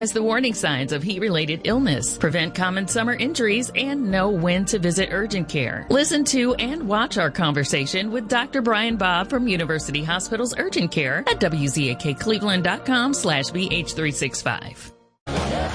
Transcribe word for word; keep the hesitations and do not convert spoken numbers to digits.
as the warning signs of heat-related illness, prevent common summer injuries, and know when to visit urgent care. Listen to and watch our conversation with Doctor Brian Bob from University Hospitals Urgent Care at W Z A K Cleveland dot com slash B H three sixty-five.